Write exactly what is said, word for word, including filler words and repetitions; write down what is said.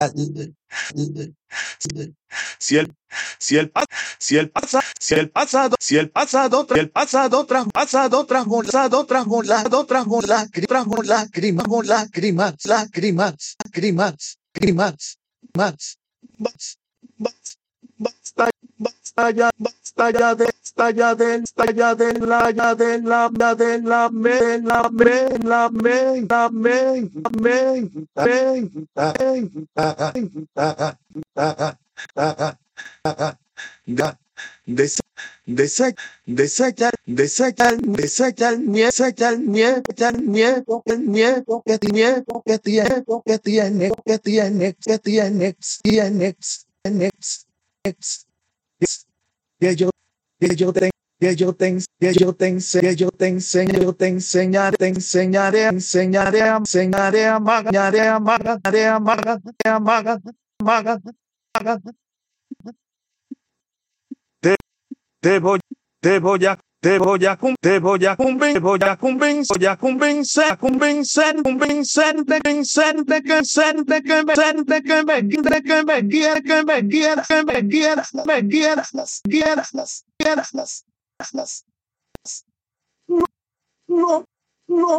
Si el, si el, pa- si el pasado, si el pasado, si el pasado, tra- el pasado traspasado, trasmolado, trasmolado, trasmolado, trasmolado, lágrimas, lágrimas, lágrimas, lágrimas, lágrimas, más, más, más, basta, basta ya, basta ya de, basta ya de, basta ya de la, ya de la, ya de la, me, la, me, la, me, la, me, la, me, la, me, la, me, da, desa, desa, desechar, desechar, desechar, desechar, miedo, el miedo, el miedo que tiene, que tiene, que tiene, que tiene, que tiene, tiene, tiene, que yo, que yo te, que yo te, que yo te enseñe, que yo te enseñe, yo te enseñaré, te enseñaré, enseñaré, enseñaré, amagaré, amagaré, amagaré, amagaré, amagaré, amagaré. Te, te voy, te voy a, te voy a, cum- te voy a convencer, te voy a convencer, voy a convencer, convencer, convencer, de convencer, de convencer, de convencer, de convencer, de que me quiera, que me quiera, que me quiera, me quiera, las quiera, las quiera, las, las, no, no, no.